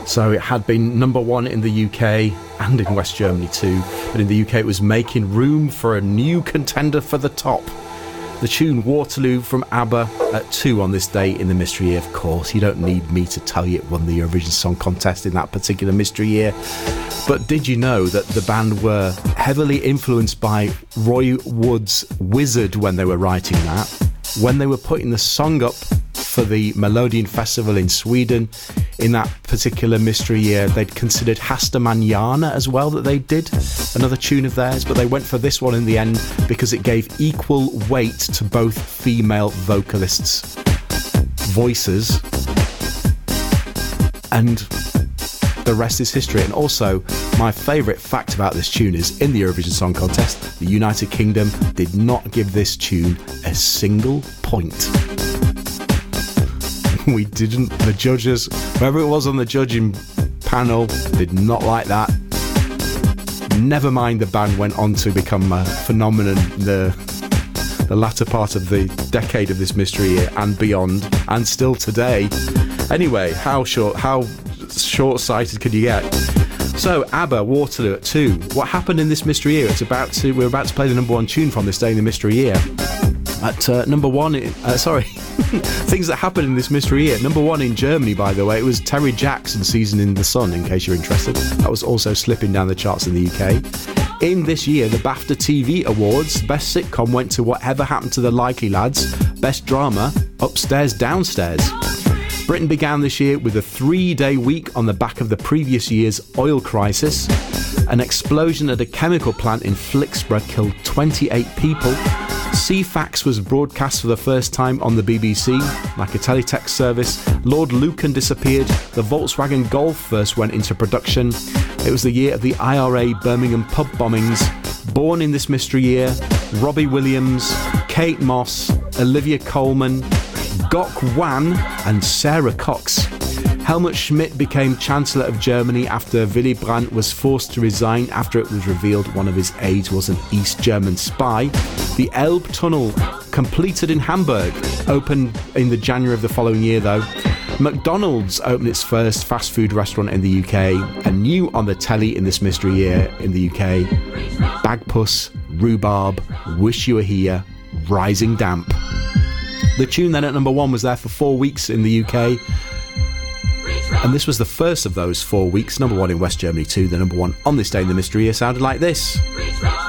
So it had been number one in the UK and in West Germany too, but in the UK it was making room for a new contender for the top. The tune Waterloo from ABBA at 2 on this day in the mystery year. Of course, you don't need me to tell you it won the Eurovision Song Contest in that particular mystery year. But did you know that the band were heavily influenced by Roy Wood's Wizard when they were writing that? When they were putting the song up for the Melodian Festival in Sweden in that particular mystery year, they'd considered Hasta Mañana as well that they did, another tune of theirs, but they went for this one in the end because it gave equal weight to both female vocalists' voices, and the rest is history. And also, my favourite fact about this tune is, in the Eurovision Song Contest, the United Kingdom did not give this tune a single point. We didn't. The judges, whoever it was on the judging panel, did not like that. Never mind, the band went on to become a phenomenon the latter part of the decade of this mystery year and beyond, and still today. Anyway, how short-sighted could you get? So, ABBA, Waterloo at 2. What happened in this mystery year? We're about to play the number one tune from this day in the mystery year. At number one, things that happened in this mystery year. Number one in Germany, by the way, it was Terry Jackson, Season in the Sun, in case you're interested. That was also slipping down the charts in the UK. In this year, the BAFTA TV Awards, Best Sitcom went to Whatever Happened to the Likely Lads. Best Drama, Upstairs, Downstairs. Britain began this year with a 3-day week on the back of the previous year's oil crisis. An explosion at a chemical plant in Flixborough killed 28 people. CFAX was broadcast for the first time on the BBC, like a teletext service. Lord Lucan disappeared. The Volkswagen Golf first went into production. It was the year of the IRA Birmingham pub bombings. Born in this mystery year, Robbie Williams, Kate Moss, Olivia Colman, Gok Wan and Sarah Cox. Helmut Schmidt became Chancellor of Germany after Willy Brandt was forced to resign after it was revealed one of his aides was an East German spy. The Elbe Tunnel, completed in Hamburg, opened in the January of the following year though. McDonald's opened its first fast food restaurant in the UK, and new on the telly in this mystery year in the UK, Bagpuss, Rhubarb, Wish You Were Here, Rising Damp. The tune then at number one was there for 4 weeks in the UK. And this was the first of those 4 weeks. Number one in West Germany too. The number one on this day in the mystery year sounded like this.